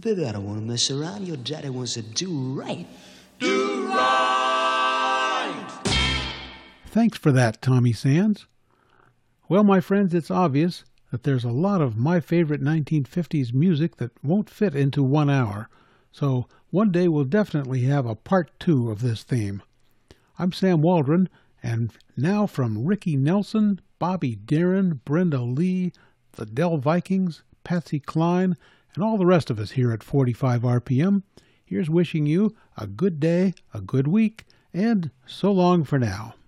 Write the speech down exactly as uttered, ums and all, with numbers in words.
Baby, I don't want to mess around. Your daddy wants to do right. Do right! Thanks for that, Tommy Sands. Well, my friends, it's obvious that there's a lot of my favorite nineteen fifties music that won't fit into one hour, so one day we'll definitely have a part two of this theme. I'm Sam Waldron, and now from Ricky Nelson, Bobby Darin, Brenda Lee, the Del Vikings, Patsy Cline, and all the rest of us here at forty-five R P M, here's wishing you a good day, a good week, and so long for now.